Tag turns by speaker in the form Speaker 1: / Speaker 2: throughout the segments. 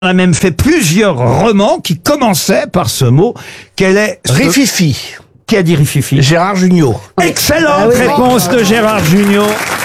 Speaker 1: On a même fait plusieurs romans qui commençaient par ce mot. Quel est
Speaker 2: Rififi.
Speaker 1: Qui a dit Rififi?
Speaker 2: Gérard Jugnot.
Speaker 1: Excellente réponse de Gérard Jugnot.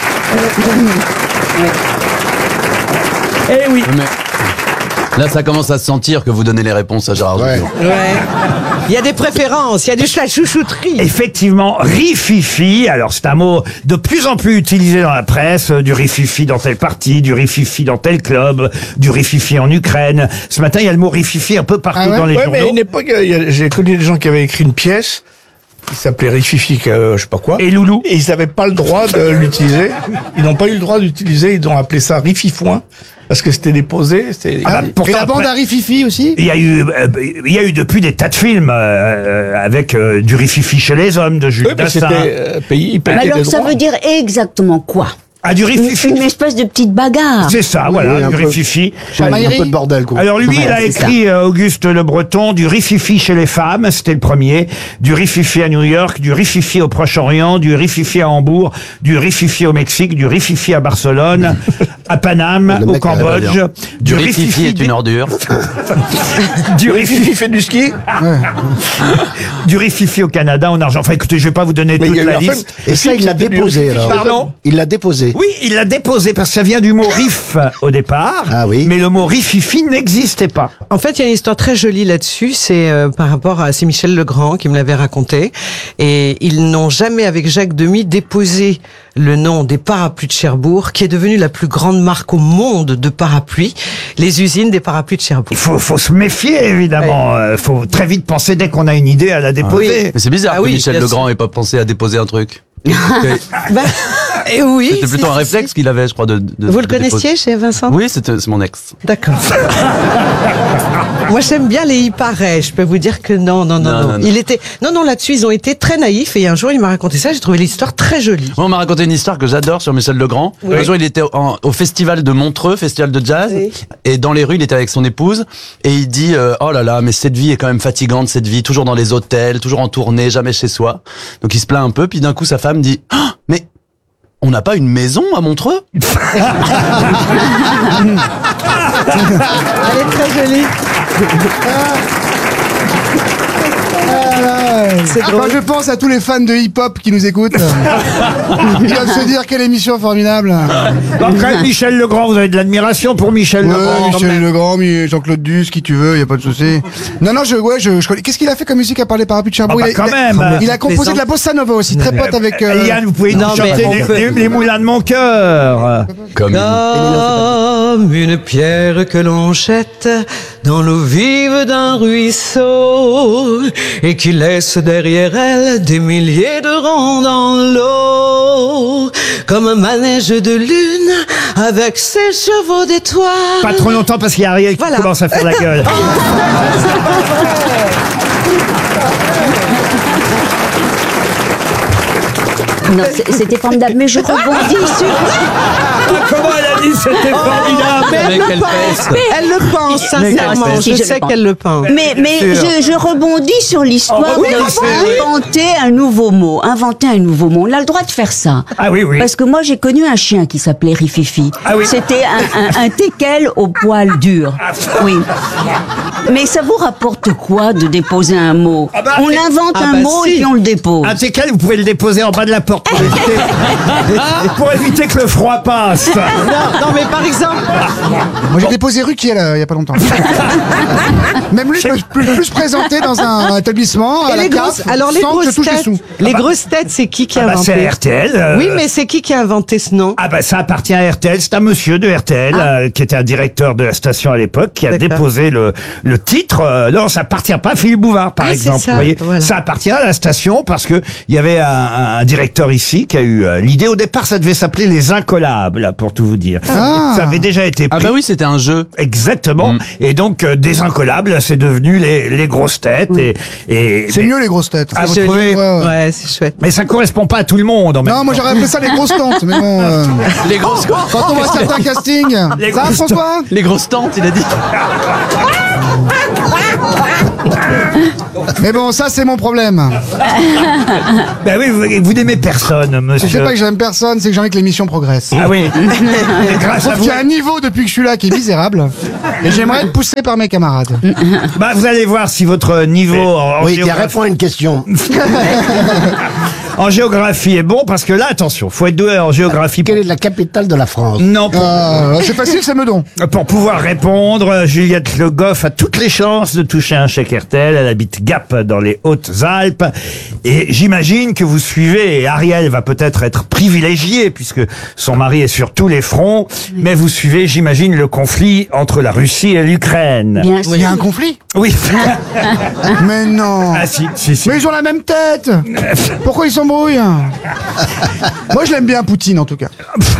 Speaker 1: Eh oui.
Speaker 3: Mais là, ça commence à se sentir que vous donnez les réponses à Gérard Jugnot.
Speaker 4: Ouais. Il y a des préférences, il y a de la chouchouterie.
Speaker 1: Effectivement, rififi, alors c'est un mot de plus en plus utilisé dans la presse, du rififi dans tel parti, du rififi dans tel club, du rififi en Ukraine. Ce matin, il y a le mot rififi un peu partout dans les
Speaker 2: Ouais,
Speaker 1: journaux.
Speaker 2: mais à une époque, j'ai connu des gens qui avaient écrit une pièce qui s'appelait Rififi, je sais pas quoi.
Speaker 1: Et Loulou.
Speaker 2: Et ils n'avaient pas le droit de l'utiliser. Ils n'ont pas eu le droit d'utiliser, ils ont appelé ça Rififoin. Parce que c'était déposé, c'était...
Speaker 1: Pourtant,
Speaker 5: Et la bande
Speaker 1: après,
Speaker 5: à Rififi aussi.
Speaker 1: il y a eu depuis des tas de films avec du rififi chez les hommes de Jules
Speaker 2: Oui, mais
Speaker 1: Dassin.
Speaker 2: c'était pays, ils payaient
Speaker 6: Alors
Speaker 2: des
Speaker 6: ça
Speaker 2: droits.
Speaker 6: veut dire exactement quoi?
Speaker 1: Ah, du rififi.
Speaker 6: Une espèce de petite bagarre.
Speaker 1: C'est ça, voilà,
Speaker 5: oui, un
Speaker 1: du
Speaker 5: peu.
Speaker 1: rififi.
Speaker 5: Un peu de bordel, quoi.
Speaker 1: Alors lui, il a
Speaker 6: c'est
Speaker 1: écrit, Auguste Le Breton, du rififi chez les femmes, c'était le premier, du rififi à New York, du rififi au Proche-Orient, du rififi à Hambourg, du rififi au Mexique, du rififi à Barcelone, à Paname,
Speaker 5: Le
Speaker 1: au
Speaker 5: mec,
Speaker 1: Cambodge,
Speaker 3: Du rififi est une ordure.
Speaker 1: du
Speaker 2: Rififi
Speaker 1: rififi,
Speaker 2: fait du ski.
Speaker 1: du rififi au Canada, en argent. Enfin, écoutez, je vais pas vous donner
Speaker 2: Mais il
Speaker 1: toute
Speaker 2: y a eu
Speaker 1: la
Speaker 2: un film.
Speaker 1: liste.
Speaker 5: Et ça, il l'a déposé, alors.
Speaker 1: Pardon?
Speaker 5: Il l'a déposé.
Speaker 1: Oui, il l'a déposé parce que ça vient du mot riff au départ.
Speaker 5: Ah oui.
Speaker 1: Mais le mot rififi n'existait pas.
Speaker 4: En fait, il y a une histoire très jolie là-dessus. C'est par rapport à c'est Michel Legrand qui me l'avait raconté. Et ils n'ont jamais, avec Jacques Demy, déposé le nom des parapluies de Cherbourg, qui est devenue la plus grande marque au monde de parapluies, les usines des parapluies de Cherbourg.
Speaker 1: Il faut se méfier, évidemment. Faut très vite penser dès qu'on a une idée à la déposer.
Speaker 3: Mais c'est bizarre
Speaker 4: Ah
Speaker 3: que
Speaker 4: oui,
Speaker 3: Michel
Speaker 4: bien
Speaker 3: Legrand
Speaker 4: sûr.
Speaker 3: ait pas pensé à déposer un truc.
Speaker 4: Bah, et oui.
Speaker 3: C'était plutôt un réflexe qu'il avait, je crois, de
Speaker 4: Vous le
Speaker 3: de déposer.
Speaker 4: connaissiez chez Vincent?
Speaker 3: Oui, c'est mon ex.
Speaker 4: D'accord. Moi, j'aime bien les il paraît. Je peux vous dire que non.
Speaker 3: Non.
Speaker 4: Il était, non, là-dessus, ils ont été très naïfs. Et un jour, il m'a raconté ça. J'ai trouvé l'histoire très jolie.
Speaker 3: Moi, on m'a raconté une histoire que j'adore sur Michel Legrand.
Speaker 4: Oui.
Speaker 3: Un jour, il était au festival de Montreux, festival de jazz,
Speaker 4: Oui.
Speaker 3: et dans les rues, il était avec son épouse, et il dit oh là là, mais cette vie est quand même fatigante, cette vie, toujours dans les hôtels, toujours en tournée, jamais chez soi. Donc il se plaint un peu, puis d'un coup, sa femme dit ah, mais on n'a pas une maison à Montreux?
Speaker 4: Elle est très jolie. C'est drôle.
Speaker 5: Quand je pense à tous les fans de hip-hop qui nous écoutent, ils doivent se dire quelle émission formidable.
Speaker 1: Après, Michel Legrand, vous avez de l'admiration pour Michel Legrand.
Speaker 5: Ouais, Michel Legrand, Jean-Claude Duss, qui tu veux, y a pas de souci. Non, je connais. Qu'est-ce qu'il a fait comme musique à part les parapluies de Cherbourg?
Speaker 1: Ah bah, quand même.
Speaker 5: Il a composé de la bossa nova aussi, très pote avec.
Speaker 1: Yann, vous pouvez nous
Speaker 4: Non, mais
Speaker 1: chanter
Speaker 4: on peut-
Speaker 1: les moulins de mon cœur.
Speaker 3: Comme
Speaker 4: Comme une pierre que l'on jette dans l'eau vive d'un ruisseau et qui laisse derrière elle des milliers de ronds dans l'eau. Comme un manège de lune avec ses chevaux d'étoiles.
Speaker 1: Pas trop longtemps parce qu'il y a Ariel qui
Speaker 4: Voilà.
Speaker 1: commence à faire la gueule.
Speaker 6: Non, c'était formidable. Mais je rebondis sur...
Speaker 1: Comment elle a dit c'était formidable?
Speaker 4: Mais elle
Speaker 3: quelle
Speaker 4: le pense.
Speaker 3: peste.
Speaker 4: Elle le pense, sincèrement.
Speaker 6: Si,
Speaker 4: Je
Speaker 6: je
Speaker 4: sais
Speaker 6: le pense.
Speaker 4: qu'elle le pense.
Speaker 6: Mais je rebondis sur l'histoire d'inventer un nouveau mot. Inventer un nouveau mot. On a le droit de faire ça.
Speaker 1: Ah oui, oui.
Speaker 6: Parce que moi, j'ai connu un chien qui s'appelait Rififi.
Speaker 1: Ah oui.
Speaker 6: C'était un teckel au poil dur. Oui. Mais ça vous rapporte quoi de déposer un mot?
Speaker 1: Ah bah,
Speaker 6: On invente
Speaker 4: ah
Speaker 6: un
Speaker 4: bah
Speaker 6: mot
Speaker 4: si.
Speaker 6: et puis on le dépose.
Speaker 1: Un teckel, vous pouvez le déposer en bas de la porte pour éviter que le froid passe.
Speaker 4: Non, mais par exemple,
Speaker 5: Moi, j'ai déposé Ruquier, là, il y a pas longtemps. Même lui peut plus se présenter dans un établissement, à
Speaker 4: et
Speaker 5: la
Speaker 4: les grosses,
Speaker 5: carte,
Speaker 4: alors les
Speaker 5: sans que je
Speaker 4: grosses
Speaker 5: touche les
Speaker 4: têtes,
Speaker 5: sous.
Speaker 4: les grosses têtes, c'est qui a
Speaker 1: Bah, c'est
Speaker 4: inventé?
Speaker 1: RTL.
Speaker 4: Oui, mais c'est qui a inventé ce nom?
Speaker 1: Ah bah ça appartient à RTL, c'est un monsieur de RTL qui était un directeur de la station à l'époque qui a
Speaker 4: D'accord.
Speaker 1: déposé le titre. Non, ça appartient pas à Philippe Bouvard par
Speaker 4: Ah, c'est
Speaker 1: exemple.
Speaker 4: ça,
Speaker 1: Vous voyez,
Speaker 4: voilà.
Speaker 1: ça appartient à la station parce que il y avait un directeur ici qui a eu l'idée. Au départ, ça devait s'appeler les Incollables, pour tout vous dire.
Speaker 5: Ah.
Speaker 1: Ça avait déjà été
Speaker 3: ah
Speaker 1: pris.
Speaker 3: bah oui, c'était un jeu.
Speaker 1: Exactement. Et donc des Incollables, c'est devenu les grosses têtes et
Speaker 5: C'est mieux les grosses têtes.
Speaker 1: Ah, vous
Speaker 4: Joli.
Speaker 1: trouvez
Speaker 4: Ouais, c'est chouette.
Speaker 1: Mais ça correspond pas à tout le monde. En même
Speaker 5: Non, moi
Speaker 1: temps.
Speaker 5: j'aurais appelé ça les grosses tantes, mais bon.
Speaker 3: Les grosses,
Speaker 5: Quand on voit certains castings.
Speaker 1: Les
Speaker 5: Ça va,
Speaker 1: grosses
Speaker 5: François?
Speaker 3: les grosses tantes, il a dit.
Speaker 5: Mais bon, ça, c'est mon problème.
Speaker 1: Ben oui, vous n'aimez personne,
Speaker 5: Je
Speaker 1: monsieur.
Speaker 5: sais pas que j'aime personne, c'est que j'ai envie que l'émission progresse.
Speaker 1: Ah oui.
Speaker 5: Je
Speaker 1: Grâce à
Speaker 5: trouve
Speaker 1: vous.
Speaker 5: qu'il y a un niveau depuis que je suis là qui est misérable. Et j'aimerais être poussé par mes camarades.
Speaker 1: Bah, vous allez voir si votre niveau en
Speaker 7: Oui, tu
Speaker 1: géographie...
Speaker 7: réponds à une question.
Speaker 1: En géographie est bon parce que là, attention, faut être doué en géographie.
Speaker 7: Quelle est la capitale de la France?
Speaker 1: Non,
Speaker 5: C'est facile, c'est Meudon.
Speaker 1: pour pouvoir répondre, Juliette Le Goff a toutes les chances de toucher un chèque RTL. Elle habite Gap dans les Hautes-Alpes. Et j'imagine que vous suivez, et Ariel va peut-être être privilégiée puisque son mari est sur tous les fronts, mais vous suivez, j'imagine, le conflit entre la Russie et l'Ukraine.
Speaker 6: Bien
Speaker 5: Il y a un
Speaker 6: sûr.
Speaker 5: conflit?
Speaker 1: Oui.
Speaker 5: Mais non.
Speaker 1: Ah si.
Speaker 5: Mais ils ont la même tête. Pourquoi ils s'embrouillent? Moi, je l'aime bien, Poutine, en tout cas.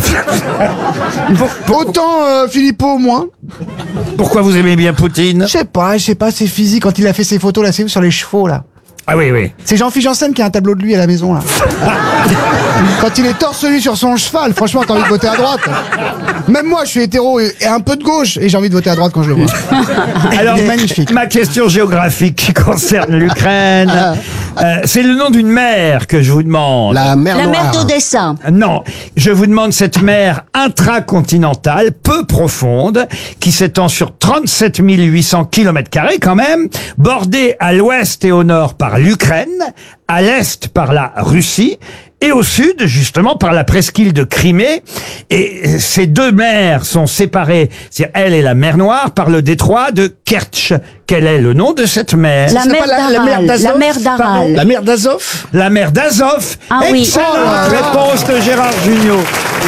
Speaker 5: Autant Philippot, moins.
Speaker 1: Pourquoi vous aimez bien Poutine?
Speaker 5: Je sais pas, c'est physique. Quand il a fait ses photos, là, c'est où, sur les chevaux, là.
Speaker 1: Ah oui, oui.
Speaker 5: C'est Jean-Philippe Janssen qui a un tableau de lui à la maison, là. Quand il est torse nu sur son cheval, franchement, t'as envie de voter à droite. Même moi, je suis hétéro et un peu de gauche, et j'ai envie de voter à droite quand je le vois.
Speaker 1: Alors,
Speaker 5: Il est magnifique.
Speaker 1: ma question géographique qui concerne l'Ukraine, c'est le nom d'une mer que je vous demande.
Speaker 7: La mer
Speaker 6: La
Speaker 7: Noire.
Speaker 6: mer d'Odessa.
Speaker 1: Non, je vous demande cette mer intracontinentale, peu profonde, qui s'étend sur 37 800 km² quand même, bordée à l'ouest et au nord par l'Ukraine, à l'est par la Russie, et au sud, justement, par la presqu'île de Crimée. Et ces deux mers sont séparées, c'est-à-dire elle et la mer Noire, par le détroit de Kertch. Quel est le nom de cette mer?
Speaker 6: La mer d'Aral. La mer d'Aral.
Speaker 7: La mer d'Azov?
Speaker 1: La mer d'Azov.
Speaker 6: Ah oui.
Speaker 1: Excellente
Speaker 5: Oh là là.
Speaker 1: réponse de Gérard Jugnot.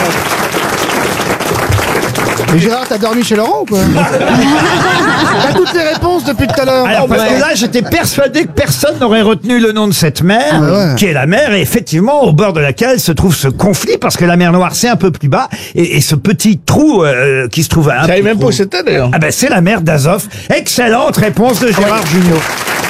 Speaker 5: Mais Gérard, t'as dormi chez Laurent ou quoi? T'as toutes les réponses depuis tout à l'heure.
Speaker 1: Alors,
Speaker 5: Oh,
Speaker 1: parce
Speaker 5: ouais.
Speaker 1: que là, j'étais persuadé que personne n'aurait retenu le nom de cette mer,
Speaker 5: Ah ouais.
Speaker 1: qui est la mer, et effectivement, au bord de laquelle se trouve ce conflit, parce que la mer Noire, c'est un peu plus bas, et ce petit trou qui se trouve à un
Speaker 2: Je savais
Speaker 1: peu
Speaker 2: même pas
Speaker 1: trop-
Speaker 2: où c'était, d'ailleurs.
Speaker 1: Ah ben, c'est la mer d'Azov. Excellente réponse de Gérard Jugnot.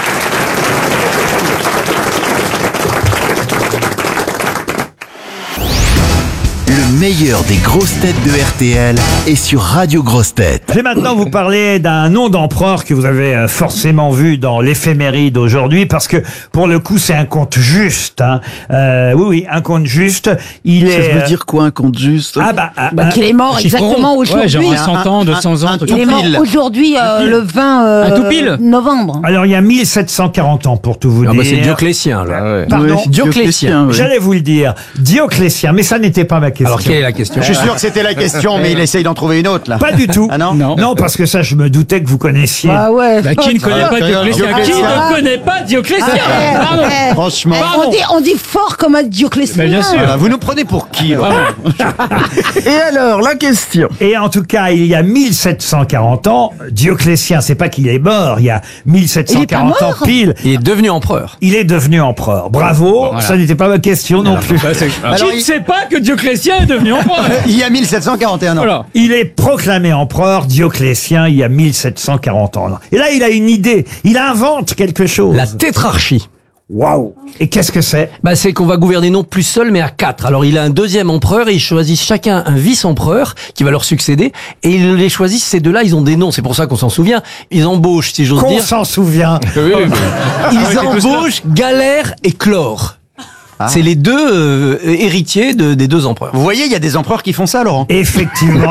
Speaker 8: Le meilleur des grosses têtes de RTL est sur Radio Grosses Têtes.
Speaker 1: Je vais maintenant vous parler d'un nom d'empereur que vous avez forcément vu dans l'éphéméride aujourd'hui, parce que pour le coup c'est un conte juste. Hein. Oui, un conte juste. Il est.
Speaker 9: Ça veut dire quoi un compte juste?
Speaker 1: Ah bah,
Speaker 10: Qu'il est mort exactement aujourd'hui.
Speaker 11: Ouais, genre 100 ans, 200 ans,
Speaker 10: Il est mort aujourd'hui, le 20
Speaker 11: Un tout pile.
Speaker 10: novembre.
Speaker 1: alors il y a 1740 ans pour tout vous
Speaker 11: Ah
Speaker 1: dire.
Speaker 11: bah c'est Dioclétien là.
Speaker 1: Pardon.
Speaker 9: Ouais,
Speaker 11: Dioclétien.
Speaker 9: oui.
Speaker 1: J'allais vous le dire, Dioclétien, mais ça n'était pas ma question.
Speaker 11: Alors quelle est la question?
Speaker 9: Je suis sûr que c'était la question, mais il essaye d'en trouver une autre, là.
Speaker 1: Pas du tout.
Speaker 9: Ah non?
Speaker 1: Non, parce que ça, je me doutais que vous connaissiez.
Speaker 10: Ah ouais.
Speaker 11: Bah, qui ne connaît pas Dioclétien? Qui
Speaker 9: Dioclétien.
Speaker 11: ne connaît pas Dioclétien? Pardon.
Speaker 9: Franchement.
Speaker 10: On dit fort comme un Dioclétien.
Speaker 11: Mais bien sûr.
Speaker 9: Voilà, vous nous prenez pour qui, là? Et alors, la question.
Speaker 1: Et en tout cas, il y a 1740 ans, Dioclétien, c'est pas qu'il est mort, il y a 1740
Speaker 10: Il est
Speaker 1: ans
Speaker 10: pas mort
Speaker 1: pile,
Speaker 11: Il est devenu empereur.
Speaker 1: il est devenu empereur. Bravo,
Speaker 11: Voilà.
Speaker 1: ça n'était pas ma question non plus.
Speaker 9: Alors,
Speaker 11: Qui ne sait pas que Dioclétien est devenu empereur?
Speaker 9: Il y a 1741 ans.
Speaker 11: Voilà.
Speaker 1: Il est proclamé empereur, Dioclétien, il y a 1740 ans. Et là, il a une idée, il invente quelque chose.
Speaker 12: La tétrarchie.
Speaker 1: Waouh. Et qu'est-ce que c'est?
Speaker 12: Bah, c'est qu'on va gouverner non plus seul, mais à 4. Alors, il a un deuxième empereur et ils choisissent chacun un vice-empereur qui va leur succéder. Et ils les choisissent, ces deux-là, ils ont des noms. C'est pour ça qu'on s'en souvient. Ils embauchent, si j'ose
Speaker 1: Qu'on
Speaker 12: dire.
Speaker 1: s'en souvient.
Speaker 12: Ils embauchent Galère et Chlore. C'est les deux héritiers des deux empereurs.
Speaker 9: Vous voyez, il y a des empereurs qui font ça, Laurent.
Speaker 1: Effectivement.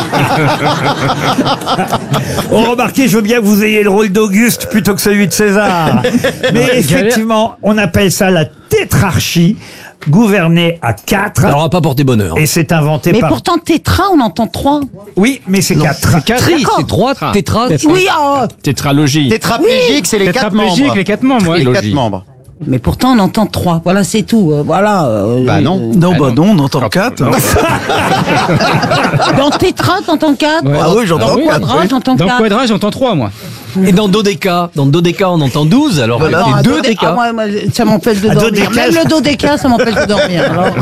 Speaker 1: Oh, remarquez, je veux bien que vous ayez le rôle d'Auguste plutôt que celui de César. Mais effectivement, on appelle ça la tétrarchie, gouverner à 4.
Speaker 12: Ça leur a pas porté bonheur.
Speaker 1: Et c'est inventé
Speaker 10: Mais
Speaker 1: par...
Speaker 10: pourtant, tétra, on entend 3.
Speaker 1: Oui, mais c'est 4.
Speaker 12: Tri, c'est 3, tétra.
Speaker 10: Oui, oh,
Speaker 11: Tétralogie.
Speaker 9: Tétraplégique, c'est les 4 membres.
Speaker 11: Tétraplégique, les 4 membres, ouais.
Speaker 9: Les 4 membres.
Speaker 10: mais pourtant, on entend 3. Voilà, c'est tout. Voilà.
Speaker 9: Bah non. Non, bah non, on entend 4.
Speaker 10: Dans tétra, t'entends 4.
Speaker 11: Ouais.
Speaker 9: Ah oui, j'entends
Speaker 10: Dans
Speaker 9: 4.
Speaker 10: quadra, j'entends
Speaker 11: Dans
Speaker 10: 4.
Speaker 11: quadra, j'entends 3, moi.
Speaker 12: Et dans dodéca, on entend 12, alors
Speaker 10: Non,
Speaker 12: c'est
Speaker 10: un
Speaker 12: 2
Speaker 10: dodé-
Speaker 12: déca.
Speaker 10: moi, ça m'empêche de
Speaker 1: Un
Speaker 10: dormir.
Speaker 1: dodéca,
Speaker 10: Même
Speaker 1: je-
Speaker 10: le dodéca, ça m'empêche de dormir. Alors.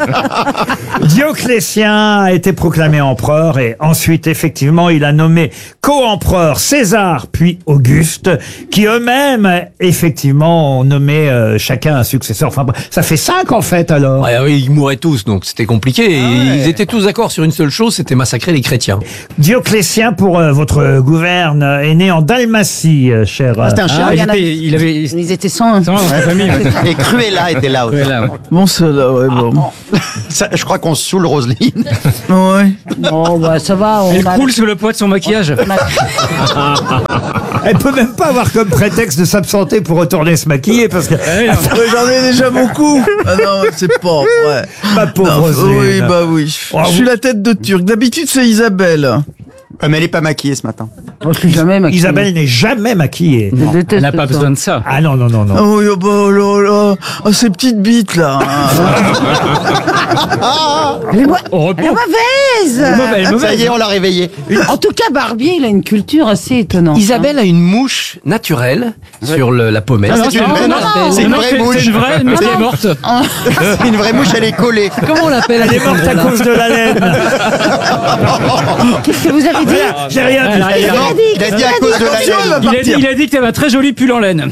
Speaker 1: Dioclétien a été proclamé empereur et ensuite, effectivement, il a nommé co-empereur César puis Auguste, qui eux-mêmes, effectivement, ont nommé chacun un successeur. Enfin, ça fait 5 en fait, alors.
Speaker 12: Ouais, oui, ils mouraient tous, donc c'était compliqué. Et ils étaient tous d'accord sur une seule chose, c'était massacrer les chrétiens.
Speaker 1: Dioclétien, pour votre gouverne, est né en Dalmatie. Lionel Massy, cher.
Speaker 7: C'était un chien.
Speaker 10: Ils étaient 100.
Speaker 11: Dans la famille.
Speaker 13: Et Cruella était là aussi.
Speaker 11: Cruella, ouais.
Speaker 9: Bon, cela, ouais, bon.
Speaker 13: Ça, je crois qu'on se saoule Roselyne.
Speaker 9: Ouais.
Speaker 10: Bon, bah, ça va.
Speaker 11: Elle croule sous le poids de son maquillage.
Speaker 1: Elle peut même pas avoir comme prétexte de s'absenter pour retourner se maquiller parce que.
Speaker 11: Ah oui, non.
Speaker 9: Ouais, j'en ai déjà beaucoup. Ah non, c'est pas vrai.
Speaker 1: Ma pauvre
Speaker 9: Non,
Speaker 1: Roselyne.
Speaker 9: oui, bah oui.
Speaker 1: Oh,
Speaker 9: Je suis la tête de Turc. D'habitude, c'est Isabelle.
Speaker 13: Mais elle est pas maquillée ce matin.
Speaker 10: Moi, je suis jamais maquillée.
Speaker 1: Isabelle n'est jamais maquillée.
Speaker 10: Je déteste
Speaker 11: Elle n'a pas
Speaker 10: ça.
Speaker 11: besoin de ça.
Speaker 1: Ah non, non, non, non.
Speaker 9: Oh, bah, oh là là. Oh, ces petites bites, là.
Speaker 10: Elle est,
Speaker 11: Au
Speaker 10: elle est
Speaker 11: repos.
Speaker 10: mauvaise.
Speaker 11: Elle est
Speaker 13: Ça
Speaker 11: mauvaise.
Speaker 13: y est, on l'a réveillée.
Speaker 10: En tout cas, Barbier, il a une culture assez étonnante.
Speaker 12: Isabelle a une mouche naturelle sur la pommette.
Speaker 11: Ah non,
Speaker 13: C'est une
Speaker 11: non,
Speaker 13: vraie-
Speaker 11: non,
Speaker 13: c'est une
Speaker 11: non,
Speaker 13: vraie mouche.
Speaker 11: C'est une vraie, mais elle est morte.
Speaker 13: C'est une vraie mouche, elle est collée.
Speaker 12: Comment on l'appelle
Speaker 1: Elle est morte à cause de la laine.
Speaker 10: Qu'est-ce que vous avez dit?
Speaker 1: J'ai rien dit.
Speaker 11: Elle a- elle a-
Speaker 13: Il a dit à cause de la laine.
Speaker 11: Il a dit que t'avais un très joli pull en laine.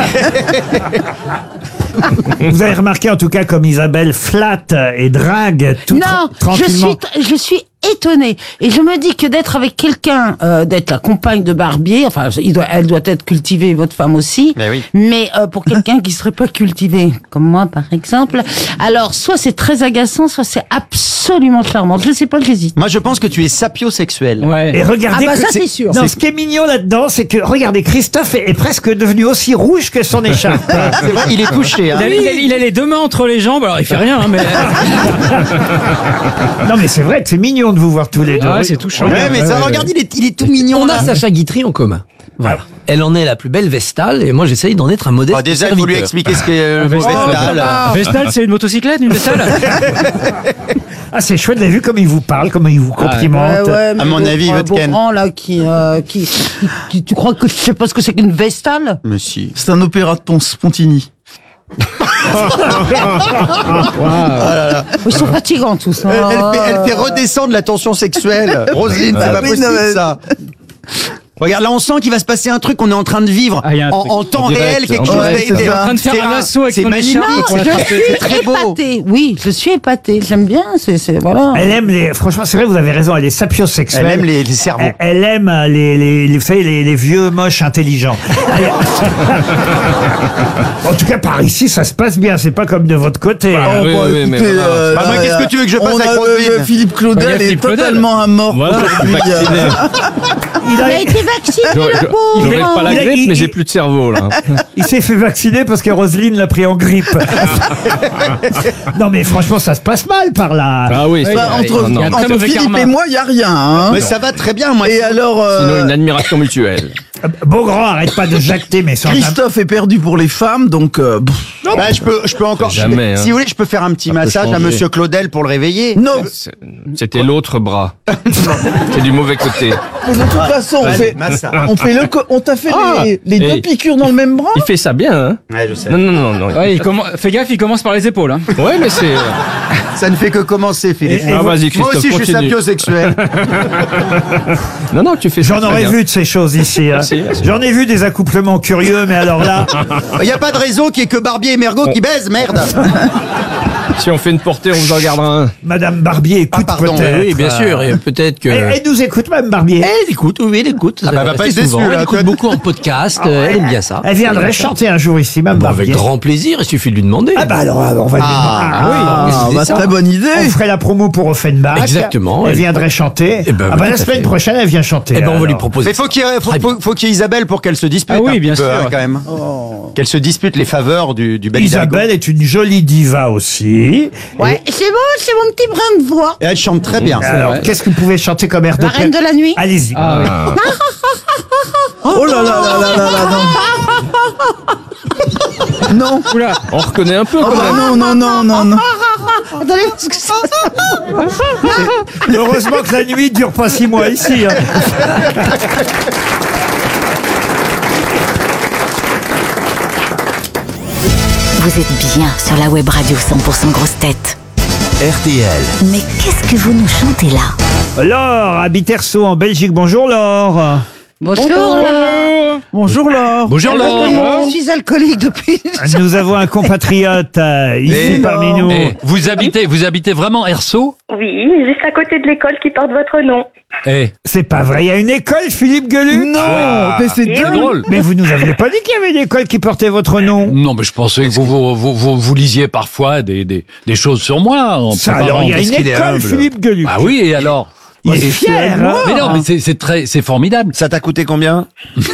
Speaker 1: Vous avez remarqué en tout cas comme Isabelle flatte et drague tout
Speaker 10: Non,
Speaker 1: tranquillement.
Speaker 10: je suis étonnée. Et je me dis que d'être avec quelqu'un, d'être la compagne de Barbier, enfin, elle doit être cultivée, votre femme aussi.
Speaker 13: Mais oui.
Speaker 10: Mais pour quelqu'un qui serait pas cultivé, comme moi par exemple, alors soit c'est très agaçant, soit c'est absolument charmant. Je sais pas, j'hésite.
Speaker 13: Moi, je pense que tu es sapiosexuel.
Speaker 1: Et
Speaker 11: Ouais.
Speaker 1: regardez
Speaker 10: Ah bah
Speaker 1: que
Speaker 10: ça, c'est sûr.
Speaker 1: Non, ce qui est mignon là-dedans, c'est que regardez, Christophe est presque devenu aussi rouge que son écharpe.
Speaker 13: C'est vrai, il est touché. Hein.
Speaker 11: Il a les deux mains entre les jambes, alors il fait rien, hein, mais.
Speaker 1: Non mais c'est vrai que c'est mignon de vous voir tous les deux.
Speaker 11: Ah ouais, c'est touchant.
Speaker 13: Ouais, mais ça, regarde, il est tout mignon.
Speaker 12: On
Speaker 13: là.
Speaker 12: a Sacha Guitry en commun. Voilà. Elle en est la plus belle Vestale et moi j'essaye d'en être un modeste
Speaker 13: Oh, déjà, il faut lui
Speaker 12: serviteur.
Speaker 13: expliquer ce qu'est le
Speaker 11: Vestal.
Speaker 13: Vestal.
Speaker 11: Vestal, c'est une motocyclette, une Vestal.
Speaker 1: Ah c'est chouette, vous avez vu comme il vous parle, comment il vous complimente.
Speaker 10: mais
Speaker 13: À mon avis,
Speaker 10: un
Speaker 13: votre
Speaker 10: beau
Speaker 13: Ken.
Speaker 10: grand, là, qui, tu crois que je sais pas ce que c'est qu'une Vestale?
Speaker 13: Mais si.
Speaker 9: C'est un opéra de ton Spontini.
Speaker 10: Ils sont fatigants tous. Hein.
Speaker 13: Elle fait redescendre la tension sexuelle. Roselyne, c'est
Speaker 9: Bah
Speaker 13: pas
Speaker 9: oui,
Speaker 13: possible
Speaker 9: non, mais-
Speaker 13: ça. Regarde, là, on sent qu'il va se passer un truc qu'on est en train de vivre
Speaker 11: Ah, il y a un truc.
Speaker 13: en temps
Speaker 11: En direct,
Speaker 13: réel, quelque
Speaker 11: en
Speaker 13: chose.
Speaker 9: direct,
Speaker 13: d'être-
Speaker 9: c'est ça.
Speaker 11: En train de faire
Speaker 13: c'est
Speaker 11: un
Speaker 13: rare,
Speaker 11: assaut avec
Speaker 13: c'est
Speaker 11: son
Speaker 13: magnifique.
Speaker 11: écharpe.
Speaker 10: Non, je suis
Speaker 13: C'est très beau.
Speaker 10: épatée. Oui, je suis épatée. J'aime bien. C'est voilà.
Speaker 1: Elle aime les. Franchement, c'est vrai, vous avez raison. Elle est sapiosexuelle.
Speaker 13: Elle aime les cerveaux.
Speaker 1: Elle aime vous savez, les vieux moches intelligents. En tout cas, par ici, ça se passe bien. C'est pas comme de votre côté. hein.
Speaker 11: oui, oui, mais
Speaker 9: écoutez,
Speaker 11: voilà.
Speaker 13: Bah, moi, qu'est-ce que tu veux que je fasse
Speaker 9: on
Speaker 13: avec
Speaker 9: a,
Speaker 13: Roselyne
Speaker 9: Philippe
Speaker 11: Bah,
Speaker 9: Claudel
Speaker 11: il y a
Speaker 9: est
Speaker 11: Philippe Claudel.
Speaker 9: totalement à mort
Speaker 11: Voilà,
Speaker 9: aujourd'hui.
Speaker 11: vacciné.
Speaker 1: Il a-
Speaker 10: Il a été vacciné, le pauvre.
Speaker 11: J'aurais pas la
Speaker 1: Il a-
Speaker 11: grippe,
Speaker 1: il-
Speaker 11: mais j'ai plus de cerveau, là.
Speaker 1: Il s'est fait vacciner parce que Roselyne l'a pris en grippe. Non mais franchement, ça se passe mal par là.
Speaker 11: Ah oui,
Speaker 9: Bah, entre
Speaker 11: non, non.
Speaker 9: entre Philippe et moi, il n'y a rien. Hein.
Speaker 13: Mais ça va très bien, moi.
Speaker 9: Et alors,
Speaker 11: Sinon, une admiration mutuelle.
Speaker 1: Beaugrand, arrête pas de jacter, mais sans
Speaker 9: Christophe est perdu pour les femmes, donc...
Speaker 13: Bah, je peux encore.
Speaker 11: Jamais, hein.
Speaker 13: Si vous voulez, je peux faire un petit
Speaker 11: Ça peut
Speaker 13: massage à
Speaker 11: changer.
Speaker 13: Monsieur Claudel pour le réveiller.
Speaker 9: non,
Speaker 11: C'était l'autre bras. C'est du mauvais côté.
Speaker 9: mais de toute façon, on t'a fait les deux
Speaker 11: Et-
Speaker 9: piqûres dans le même bras.
Speaker 11: Il fait ça bien, hein.
Speaker 13: Ouais, je sais.
Speaker 11: Non. Ouais, fais gaffe, il commence par les épaules, hein. Ouais, mais c'est.
Speaker 13: Ça ne fait que commencer, Philippe.
Speaker 1: Et
Speaker 11: Ah, vas-y,
Speaker 13: Moi
Speaker 11: Christophe,
Speaker 13: aussi, je suis
Speaker 11: continue.
Speaker 13: sapiosexuel.
Speaker 11: Non, tu fais ça.
Speaker 1: J'en
Speaker 11: très
Speaker 1: aurais
Speaker 11: bien.
Speaker 1: vu de ces choses ici. hein.
Speaker 11: Merci, merci.
Speaker 1: J'en ai vu des accouplements curieux, mais alors là,
Speaker 13: Il n'y a pas de réseau qui est que Barbier et Mergo qui baisent, merde.
Speaker 11: Si on fait une portée, on vous en gardera un.
Speaker 1: Madame Barbier écoute
Speaker 13: Ah, pardon.
Speaker 1: peut-être.
Speaker 12: Oui, bien sûr, et peut-être que...
Speaker 1: Elle nous écoute, Madame Barbier.
Speaker 12: Elle écoute, oui, elle écoute.
Speaker 13: bah, va pas
Speaker 12: Assez
Speaker 13: être déçue,
Speaker 12: souvent.
Speaker 13: là,
Speaker 12: Elle écoute
Speaker 13: toi.
Speaker 12: beaucoup en podcast, elle aime bien ça.
Speaker 1: Elle viendrait chanter un jour ici, Madame
Speaker 12: Bon,
Speaker 1: Barbier.
Speaker 12: avec grand plaisir, il suffit de lui demander.
Speaker 1: Ah bah alors, on va lui
Speaker 9: Ah,
Speaker 12: c'est
Speaker 9: bah,
Speaker 12: ça.
Speaker 9: très bonne
Speaker 1: on
Speaker 9: idée.
Speaker 1: ferait la promo pour Offenbach.
Speaker 12: Exactement.
Speaker 1: Elle viendrait chanter.
Speaker 12: Eh ben,
Speaker 1: ah bah
Speaker 12: tout
Speaker 1: la
Speaker 12: à
Speaker 1: semaine
Speaker 12: fait.
Speaker 1: prochaine, elle vient chanter.
Speaker 12: Eh ben, on va lui
Speaker 1: alors.
Speaker 12: proposer.
Speaker 13: Mais faut qu'il y ait, faut qu'il y ait Isabelle pour qu'elle se dispute.
Speaker 11: Ah oui,
Speaker 13: un
Speaker 11: bien
Speaker 13: petit peu,
Speaker 11: sûr.
Speaker 13: hein, quand même. Qu'elle se dispute les faveurs du bel
Speaker 1: Isabelle est une jolie diva aussi.
Speaker 10: Ouais, c'est mon petit brin de voix.
Speaker 13: Et elle chante très bien.
Speaker 1: Alors,
Speaker 11: vrai.
Speaker 1: qu'est-ce que vous pouvez chanter comme air de
Speaker 10: La reine de la nuit.
Speaker 1: Allez-y.
Speaker 11: Ah oui.
Speaker 9: Oh là là là là là là, non. Non.
Speaker 11: Oula, on reconnaît un peu
Speaker 9: Oh
Speaker 11: quand
Speaker 9: bah
Speaker 11: même.
Speaker 9: non.
Speaker 10: Attendez, parce que
Speaker 1: Heureusement que la nuit dure pas 6 mois ici. hein.
Speaker 14: Vous êtes bien sur la web radio 100% grosse tête.
Speaker 8: RTL.
Speaker 14: Mais qu'est-ce que vous nous chantez là?
Speaker 1: Laure, à Biterceau en Belgique. Bonjour Laure.
Speaker 10: bonjour.
Speaker 9: Bonjour Laure.
Speaker 11: Bonjour Laure.
Speaker 10: Je suis alcoolique depuis.
Speaker 1: Nous avons un compatriote ici parmi nous.
Speaker 11: Eh, vous habitez vraiment Erceau?
Speaker 15: Oui, juste à côté de l'école qui porte votre nom.
Speaker 11: Eh,
Speaker 1: C'est pas vrai, il y a une école, Philippe Gueluc?
Speaker 9: Non, mais c'est
Speaker 15: Et
Speaker 11: c'est
Speaker 9: dingue.
Speaker 11: drôle.
Speaker 1: Mais vous nous aviez pas dit qu'il y avait une école qui portait votre nom.
Speaker 11: Non, mais je pensais que vous lisiez parfois des choses sur moi. En
Speaker 1: Ça,
Speaker 11: préparant.
Speaker 1: alors, il y a une école, Philippe Gueluc.
Speaker 11: Ah oui, et alors?
Speaker 1: Il est fier, hein.
Speaker 11: Mais non, mais c'est formidable.
Speaker 13: Ça t'a coûté combien?